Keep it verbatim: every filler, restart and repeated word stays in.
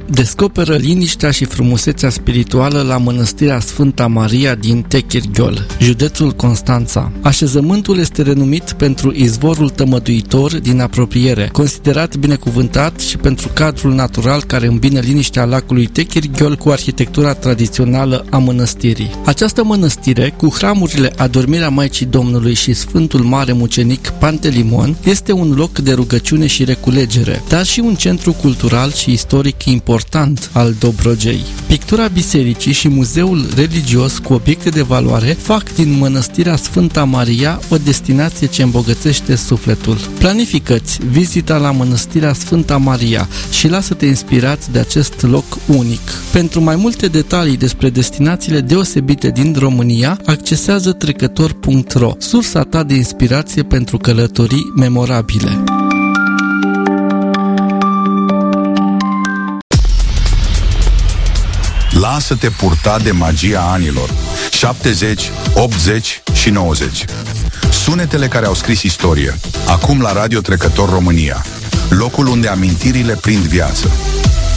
descoperă liniștea și frumusețea spirituală la mănăstirea Sfânta Maria din Techirghiol, județul Constanța. Așezământul este renumit pentru izvorul tămăduitor din apropiere, considerat binecuvântat și pentru cadrul natural care îmbină liniștea lacului Techirghiol cu arhitectura tradițională a mănăstirii. Această mănăstire, cu hramurile Adormirea Maicii Domnului și Sfântul Mare Mucenic Pantelimon, este un loc de rugăciune și reculegere, dar și un centru cultural și istoric important al Dobrogei. Pictura bisericii și muzeul religios cu obiecte de valoare fac din mănăstirea Sfânta Maria o destinație ce îmbogățește sufletul. Planifică-ți vizita la mănăstirea Sfânta Maria și lasă-te inspirați de acest loc unic. Pentru mai multe detalii despre destinațiile deosebite din România, accesează trecător punct ro, sursa ta de inspirație pentru călătorii memorabile. Lasă-te purta de magia anilor șaptezeci, optzeci și nouăzeci. Sunetele care au scris istorie. Acum la Radio Trecător România, locul unde amintirile prind viață.